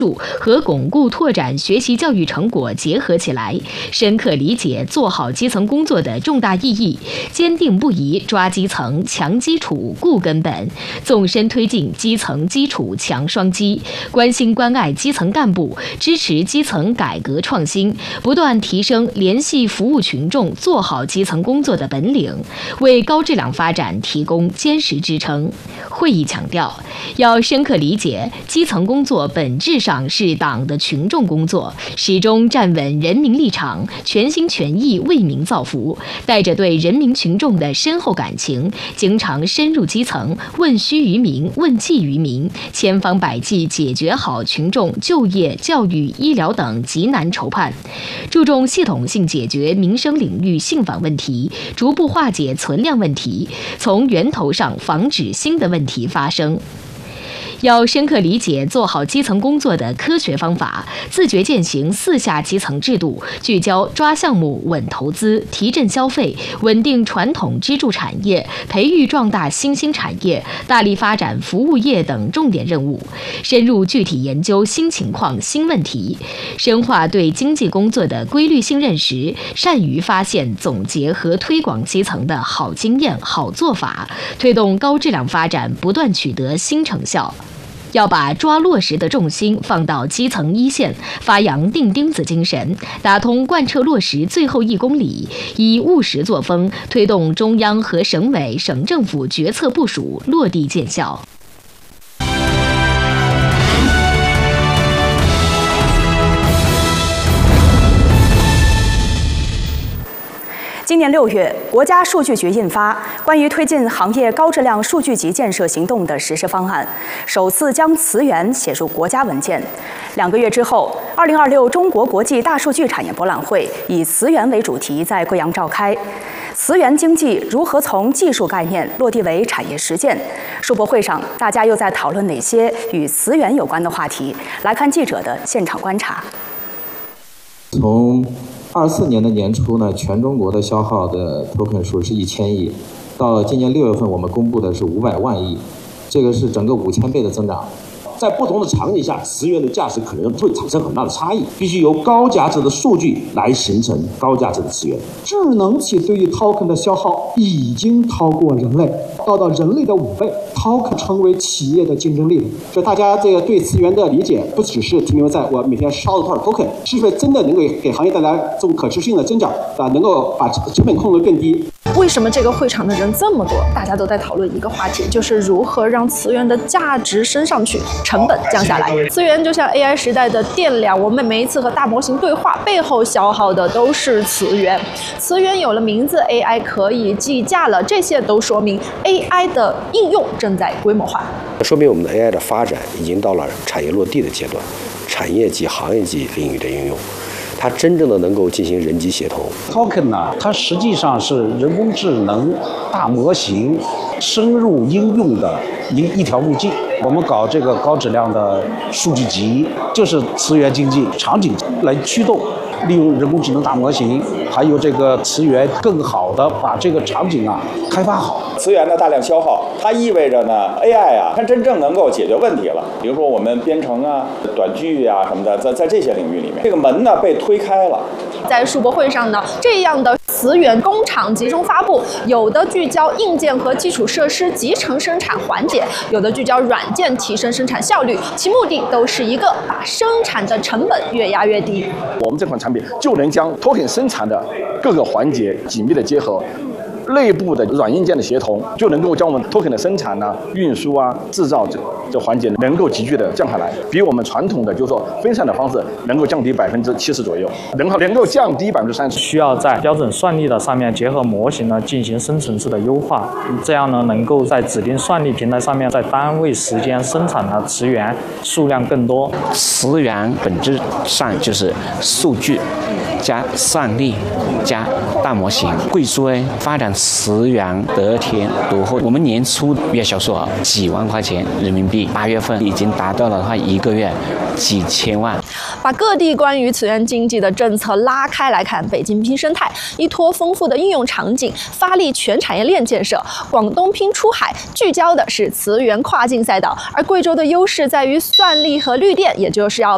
和巩固拓展学习教育成果结合起来，深刻理解做好基层工作的重大意义，坚定不移抓基层、强基础、固根本，纵深推进基层基础强双基，关心关爱基层干部，支持基层改革创新，不断提升联系服务群众、做好基层工作的本领，为高质量发展提供坚实支撑。会议强调，要深刻理解基层工作本质上是党的群众工作，始终站稳人民立场，全心全意为民造福，带着对人民群众的深厚感情，经常深入基层，问需于民、问计于民，千方百计解决好群众就业、教育、医疗等急难愁盼，注重系统性解决民生领域信访问题，逐步化解存量问题，从源头上防止新的问题发生。要深刻理解做好基层工作的科学方法，自觉践行4下基层制度，聚焦抓项目、稳投资、提振消费、稳定传统支柱产业、培育壮大新兴产业，大力发展服务业等重点任务，深入具体研究新情况、新问题，深化对经济工作的规律性认识，善于发现、总结和推广基层的好经验、好做法，推动高质量发展不断取得新成效。要把抓落实的重心放到基层一线，发扬钉钉子精神，打通贯彻落实最后1公里，以务实作风推动中央和省委、省政府决策部署落地见效。 今年6月，国家数据局印发《关于推进行业高质量数据集建设行动的实施方案》，首次将词源写入国家文件。2个月之后，2026中国国际大数据产业博览会以词源为主题在贵阳召开。词源经济如何从技术概念落地为产业实践？数博会上，大家又在讨论哪些与词源有关的话题？来看记者的现场观察。 从24年的年初呢，全中国的消耗的 token 数是1000亿，到今年6月份我们公布的是500万亿，这个是整个5000倍的增长。 在不同的场景下，词源的价值可能会产生很大的差异，必须由高价值的数据来形成高价值的词源。 智能体对于 token 的消耗已经超过人类，到人类的5倍 ，token 成为企业的竞争力了。所以大家这个对词源的理解，不只是停留在我每天烧了多少 token， 是不是真的能够给行业带来这种可持续性的增长啊？能够把成本控得更低。 为什么这个会场的人这么多？大家都在讨论一个话题，就是如何让词源的价值升上去，成本降下来。词源就像 AI 时代的电量，我们每一次和大模型对话，背后消耗的都是词源。词源有了名字 ，AI 可以计价了，这些都说明 AI 的应用正在规模化。 说明我们的 AI 的发展已经到了产业落地的阶段，产业级、行业级领域的应用。它真正的能够进行人机协同。 Token 呢，它实际上是人工智能大模型深入应用的一条路径。我们搞这个高质量的数据集，就是词源经济场景来驱动，利用人工智能大模型，还有这个词源，更好的把这个场景开发好。 词源的大量消耗，它意味着呢 AI 它真正能够解决问题了。比如说我们编程短句什么的，在这些领域里面，这个门呢被推开了。 在数博会上呢，这样的词源工厂集中发布，有的聚焦硬件和基础设施集成生产环节，有的聚焦软件提升生产效率，其目的都是一个把生产的成本越压越低。 我们这款产品就能将 token 生产的各个环节紧密的结合。内部的软硬件的协同，就能够将我们 token 的生产运输制造这环节能够急剧的降下来，比我们传统的就是说分散的方式能够降低70%左右，能够降低30%。 需要在标准算力的上面结合模型呢进行深层次的优化，这样呢能够在指定算力平台上面在单位时间生产的词源数量更多。 词源本质上就是数据加算力加大模型。贵州发展词源得天独厚，我们年初月销售额几万块钱人民币，8月份已经达到了1个月几千万。 把各地关于词源经济的政策拉开来看，北京拼生态，依托丰富的应用场景，发力全产业链建设；广东拼出海，聚焦的是词源跨境赛道；而贵州的优势在于算力和绿电，也就是要